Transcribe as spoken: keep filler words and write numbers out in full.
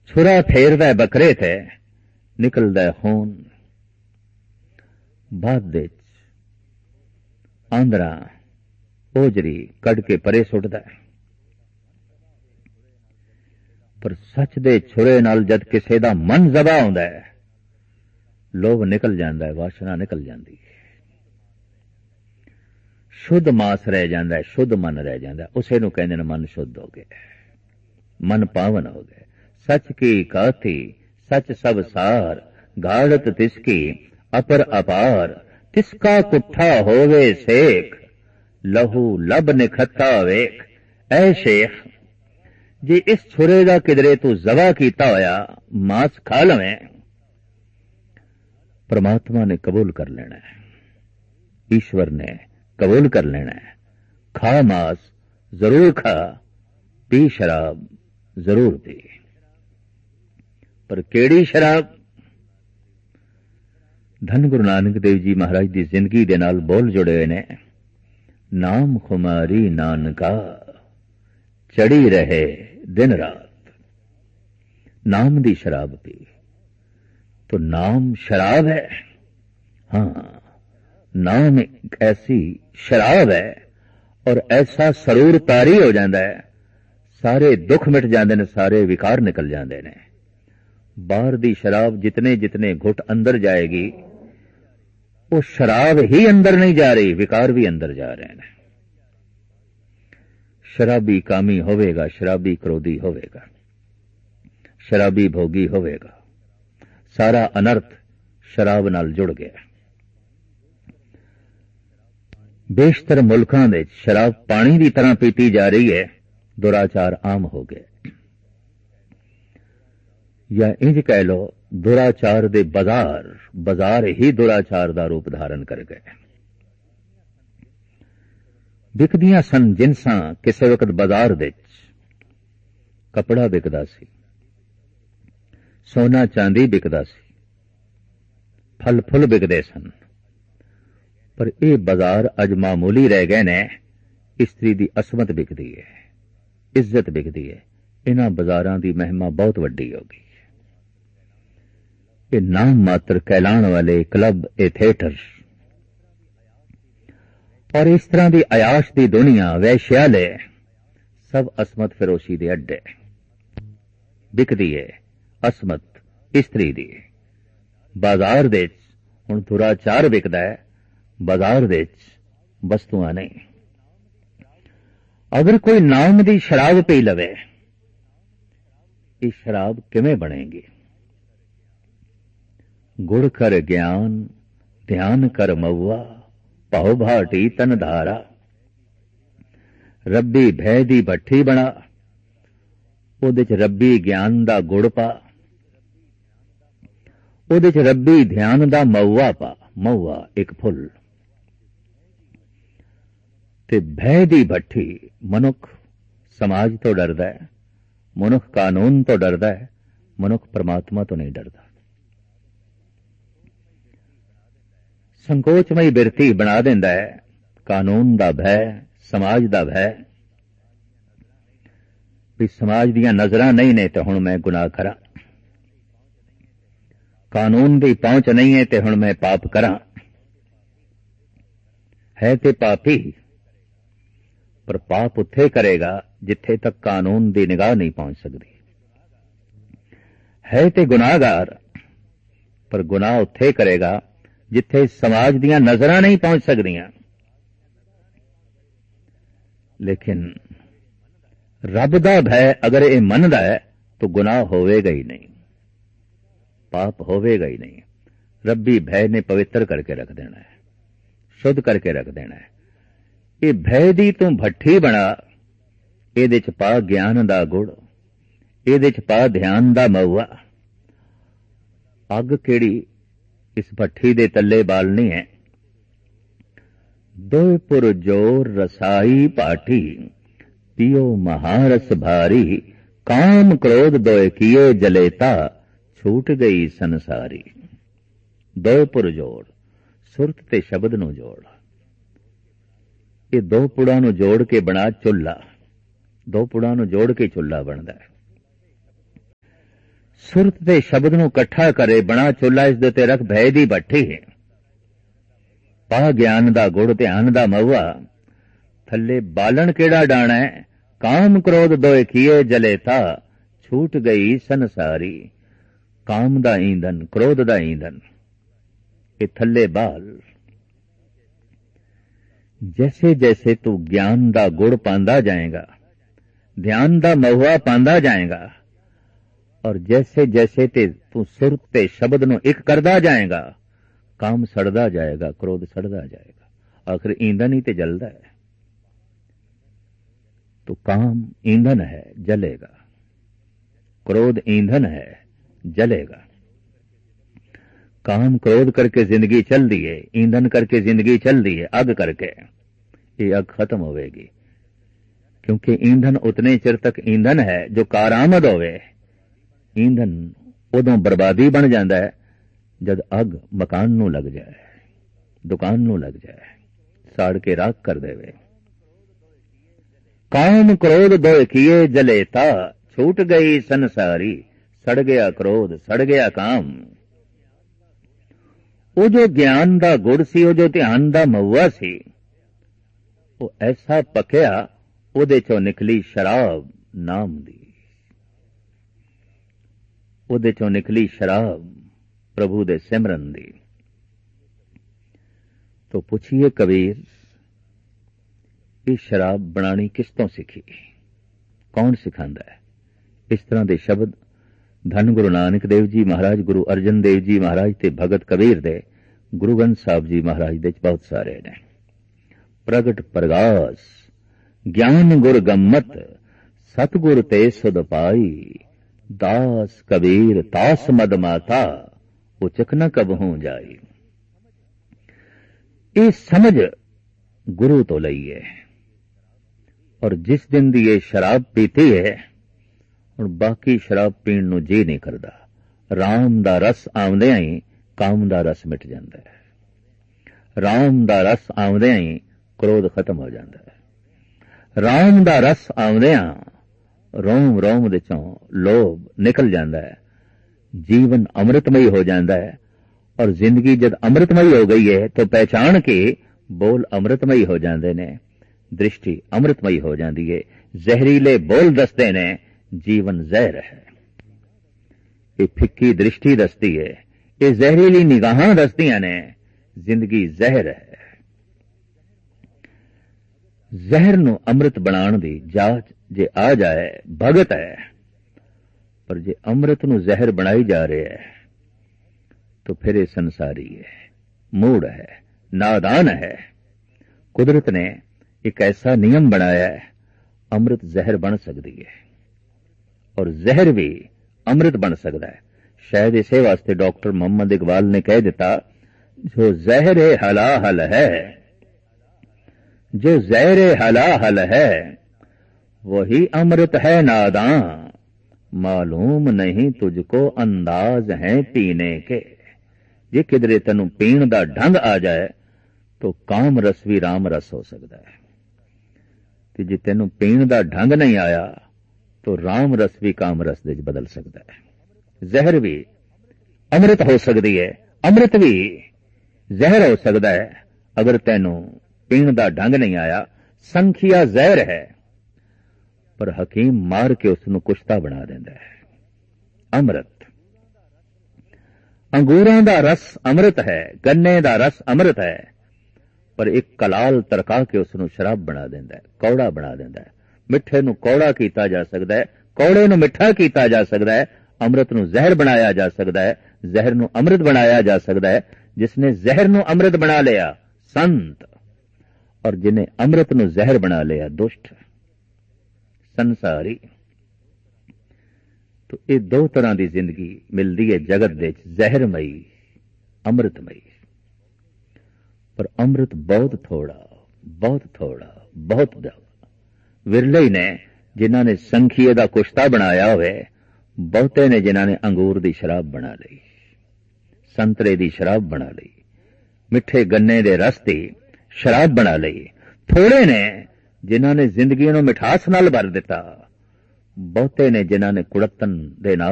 छुरा फेरदा बकरे ते निकलदा खून। बाद दे आंदरा ओजरी कड़ के परे सुटदा। पर सच दे छुरे नाल जद किसे दा मन जबा आउंदा है, लोभ निकल जांदा है, वासना निकल जांदी है, शुद्ध मास रह जांदा है, शुद्ध मन रह जांदा है। उसे नूं कहंदे ने मन शुद्ध हो गया, मन पावन हो गया। सच की काथी सच सब सार, गाढ़त तिसकी अपर अपार। तिसका कुठा होवे सेख, लहू लब निखता वेख। ऐ शेख, जे इस छुरे दा किधरे तू जबा कीता होया मांस खा लवें, परमात्मा ने कबूल कर लेना है, ईश्वर ने कबूल कर लेना है। खा मांस जरूर खा, पी शराब जरूर पी, पर केड़ी शराब? धन गुरु नानक देव जी महाराज की जिंदगी दे नाल बोल जुड़े हुए ने। नाम खुमारी नानका चढ़ी रहे दिन रात। नाम दी शराब पी तो नाम शराब है। हाँ, नाम एक ऐसी शराब है और ऐसा सरूर तारी हो जाता है, सारे दुख मिट जाते हैं, सारे विकार निकल जाते हैं। बाहर दी शराब जितने जितने घुट अंदर जाएगी, वो शराब ही अंदर नहीं जा रही, विकार भी अंदर जा रहे हैं। शराबी कामी होवेगा, शराबी क्रोधी होवेगा, शराबी भोगी होवेगा। सारा अनर्थ शराब नाल जुड़ गया। बेशतर मुल्कां दे शराब पानी की तरह पीती जा रही है, दुराचार आम हो गए। या इंज कह लो, दुराचार दे बाजार बाजार ही दुराचार का रूप धारण कर गए। विकदियां सन जिनसां किसी वक्त बाजार दे कपड़ा बिकदा सी, सोना चांदी बिकदा सी, फल फुल बिकदे सन। पर यह बाजार अज मामूली रह गए ने। इस्त्री की असमत बिकती है, इज्जत बिकती है। इन्हां बाजारां की महिमा बहुत वड्डी होगी। ये नाम मात्र कहलाण वाले क्लब, ए थिएटर और इस तरह की अयाश की दुनिया, वैश्यालय, सब असमत फिरोशी के अड्डे। बिकती है असमत इस्त्री दी। बाजार दे हुण दुराचार बिकदा है, बाजार दे वस्तुआं नहीं। अगर कोई नाम दी शराब पी लवे, ये शराब किवें बनेगी? गुड़ कर ज्ञान, ध्यान कर मऊआ, भाव भाटी तन धारा। रब्बी भय दी भट्ठी बना, ਉਹਦੇ ਚ ਰੱਬੀ ਗਿਆਨ ਦਾ ਗੁੜ ਪਾ, ਉਹਦੇ ਚ ਰੱਬੀ ਧਿਆਨ ਦਾ ਮਊਆ ਪਾ। ਮਊਆ ਇੱਕ ਫੁੱਲ ਤੇ ਭੈ ਦੀ ਭੱਠੀ। ਮਨੁੱਖ ਸਮਾਜ ਤੋਂ ਡਰਦਾ ਹੈ, ਮਨੁੱਖ ਕਾਨੂੰਨ ਤੋਂ ਡਰਦਾ ਹੈ, ਮਨੁੱਖ ਪਰਮਾਤਮਾ ਤੋਂ ਨਹੀਂ ਡਰਦਾ। ਸੰਕੋਚਮਈ ਬਿਰਤੀ ਬਣਾ ਦਿੰਦਾ ਹੈ, ਕਾਨੂੰਨ ਦਾ ਭੈ, ਸਮਾਜ ਦਾ ਭੈ। भी समाज दियां नजरां नहीं ने तो हुण मैं गुनाह करा, कानून दी पहुंच नहीं है तो हुण मैं पाप करा। है ते पापी, पर पाप उत्थे करेगा जिथे तक कानून दी निगाह नहीं पहुंच सकती। है ते गुनाहगार, पर गुनाह उत्थे करेगा जिथे समाज दियां नजरां नहीं पहुंच सकदियां। लेकिन रब दा भय अगर ये मनदा है तो गुनाह होवेगा ही नहीं, पाप होवेगा ही नहीं। रब्बी भय ने पवित्र करके रख देना है, शुद्ध करके रख देना है। ये भय दी तू भट्ठी बना, इहदे च पा ज्ञान दा गुड़, इहदे च पा ध्यान दा मऊआ। अग केड़ी इस भट्ठी दे तले बालनी है। दोय पुर जोर रसाई पाठी, पियो महारस भारी। काम क्रोध दोय किए जलेता, छूट गई संसारी। दो पुर जोड़, सुरत ते शब्द नू जोड़। ये दो पुड़ां नू जोड़ के बना चुल्ला, दो पुड़ां नू जोड़ के चुल्ला बनदा है। ਸੁਰਤ ਦੇ ਸ਼ਬਦ ਨੂੰ ਇਕੱਠਾ ਕਰੇ, ਬਣਾ ਚੁੱਲਾ ਇਸ ਦੇ ਉੱਤੇ ਰੱਖ ਭੈ ਦੀ ਭੱਠੀ, ਪਾ ਗਿਆਨ ਦਾ ਗੁੜ ਧਿਆਨ ਦਾ ਮਹੁਆ, ਥੱਲੇ ਬਾਲਣ ਕਿਹੜਾ ਡਾਣਾ ਹੈ, ਕਾਮ ਕ੍ਰੋਧ ਦੋਏ ਕੀਏ ਜਲੇ ਤਾ, ਛੂਟ ਗਈ ਸੰਸਾਰੀ। ਕਾਮ ਦਾ ਈਂਧਨ, ਕ੍ਰੋਧ ਦਾ ਈਂਧਨ, ਇਹ ਥੱਲੇ ਬਾਲ। ਜੈਸੇ ਜੈਸੇ ਤੂੰ ਗਿਆਨ ਦਾ ਗੁੜ ਪਾਂਦਾ ਜਾਏਗਾ, ਧਿਆਨ ਦਾ ਮਹੁਆ ਪਾਂਦਾ ਜਾਏਗਾ, ਔਰ ਜੈਸੇ ਜੈਸੇ ਤੇ ਤੂੰ ਸੁਰਤ ਤੇ ਸ਼ਬਦ ਨੂੰ ਇੱਕ ਕਰਦਾ ਜਾਏਗਾ, ਕਾਮ ਸੜਦਾ ਜਾਏਗਾ, ਕ੍ਰੋਧ ਸੜਦਾ ਜਾਏਗਾ। ਆਖਿਰ ईंधन ही तो जलता है। तो काम ईंधन है, जलेगा। क्रोध ईंधन है, जलेगा। काम क्रोध करके जिंदगी चल दी है, ईंधन करके जिंदगी चल दी है, अग करके ये अग खत्म होगी। क्योंकि ईंधन उतने चिर तक ईंधन है जो कारामद होवे। ईंधन उदों बर्बादी बन जाता है जद अग मकान नू लग जाए, दुकान नू लग जाए, साड़ के राख कर देवे। काम क्रोध दो किए जले ता, छूट गई संसारी। सड़ गया क्रोध, सड़ गया काम। वो जो ज्ञान दा गुड़ सी, वो जो ध्यान दा महुआ सी, वो ऐसा पकिया, ਉਹਦੇ ਚੋਂ ਨਿਕਲੀ ਸ਼ਰਾਬ ਨਾਮ ਦੀ। ਉਹਦੇ ਚੋਂ ਨਿਕਲੀ ਸ਼ਰਾਬ ਪ੍ਰਭੂ ਦੇ ਸਿਮਰਨ ਦੀ। तो पूछिए कबीर, ये शराब बनानी किस तो सीखी, कौन सिखांदा है? इस तरह के शब्द धन गुरु नानक देव जी महाराज, गुरु अर्जन देव जी महाराज ते भगत कबीर दे, गुरु ग्रंथ साहब जी महाराज दे बहुत सारे ने। प्रगट प्रगास ज्ञान गुर गम्मत, सतगुर ते सुध पाई। दास कबीर तास मद माता, उचक न कबहू जाई। ये समझ गुरु तो लई है। और जिस दिन दी ये शराब पीती है, और बाकी शराब पीण नूं जी नहीं करदा। राम दा रस आउंदियां ही काम दा रस मिट जांदा है। राम दा रस आउंदियां ही क्रोध खत्म हो जाता है। राम दा रस आउंदियां रोम रोम दे चों लोभ निकल जाता है। जीवन अमृतमयी हो जाता है। और जिंदगी जब अमृतमयी हो गई है तो पहचान के बोल अमृतमयी हो जाते ने, दृष्टि अमृतमयी हो जाती है। जहरीले बोल दसते ने जीवन जहर है। ये फिक्की दृष्टि दसती है, ये जहरीली निगाहां दसदियां ने जिंदगी जहर है। जहर नूं अमृत बनाने दी जाच जे आ जाए भगत है, पर जे अमृत नूं जहर बनाई जा रहे है तो फिर ये संसारी है, मूढ़ है, नादान है। कुदरत ने एक ऐसा नियम बनाया है, अमृत जहर बन सकती है और जहर भी अमृत बन सकता है। शायद इसे वास्ते डॉक्टर मोहम्मद इकबाल ने कह दिता, जो जहर हलाहल है, जो जहर हलाहल है, वही अमृत है नादां। मालूम नहीं तुझको अंदाज है पीने के। जे किधरे तेनू पीण दा ढंग आ जाए तो काम रस भी राम रस हो सकता है, ते जे तेनू पीण दा ढंग नहीं आया तो राम रस भी काम रस दे बदल सकता है। जहर भी अमृत हो सकती है, अमृत भी जहर हो सकता है अगर तेनू पीण दा ढंग नहीं आया। संखिया जहर है, पर हकीम मार के उसनू कुश्ता बना देंदा है। अमृत अंगूरां दा रस अमृत है, गन्ने दा रस अमृत है, पर एक कलाल तरका के उसनू शराब बना देंदा है, कौड़ा बना देंदा है। मिठे नू कौड़ा कीता जा सकता है, कौड़े नू मिठा कीता जा सकता है, अमृत नू जहर बनाया जा सकता है, जहर नू अमृत बनाया जा सकता है। जिसने जहर नू अमृत बना लिया संत, और जिन्हें अमृत नू जहर बना लिया दुष्ट संसारी। तो ये दो तरह की जिंदगी मिलती है जगत दे, जहरमई अमृतमई। पर अमृत बहुत थोड़ा, बहुत थोड़ा, बहुत ज्यादा। विरले ही ने जिन्हों ने संखीए का कुश्ता बनाया हुए, बहुते ने जिन्हों ने अंगूर की शराब बना ली, संतरे की शराब बना ली, मिठे गन्ने के रस की शराब बना ली। थोड़े ने जिन्हों ने जिंदगी नूं मिठास नाल भर दिता, बहुते ने जिन्हों ने कुड़तन दे नाल